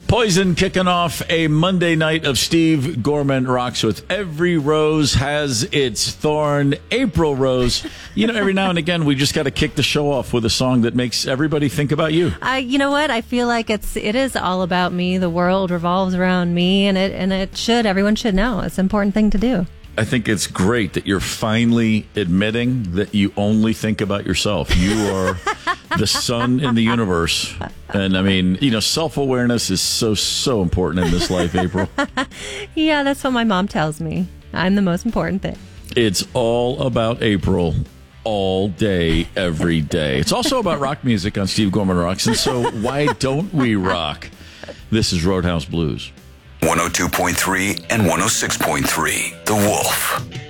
Poison kicking off a Monday night of Steve Gorman Rocks with Every Rose Has Its Thorn. April Rose. You know, every now and again, we just got to kick the show off with a song that makes everybody think about you. You know what? I feel like it is all about me. The world revolves around me, and everyone should know. It's an important thing to do. I think it's great that you're finally admitting that you only think about yourself. You are the sun in the universe. And I mean, you know, self-awareness is so important in this life, April. Yeah, that's what my mom tells me. I'm the most important thing. It's all about April all day, every day. It's also about rock music on Steve Gorman Rocks. And so why don't we rock? This is Roadhouse Blues. 102.3 and 106.3, The Wolf.